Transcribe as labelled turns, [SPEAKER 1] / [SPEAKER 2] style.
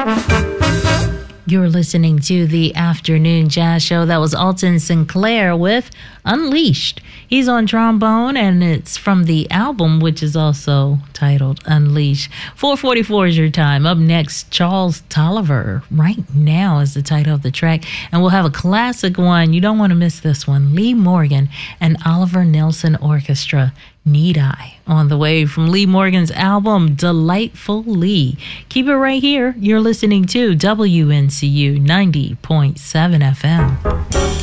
[SPEAKER 1] You're listening to the Afternoon Jazz Show. That was Alton Sinclair with Unleashed. He's on trombone, and it's from the album, which is also titled Unleashed. 4:44 is your time. Up next, Charles Tolliver. Right Now is the title of the track, and we'll have a classic one. You don't want to miss this one. Lee Morgan and Oliver Nelson Orchestra. Need I, on the way from Lee Morgan's album, Delightful Lee. Keep it right here. You're listening to WNCU 90.7 FM.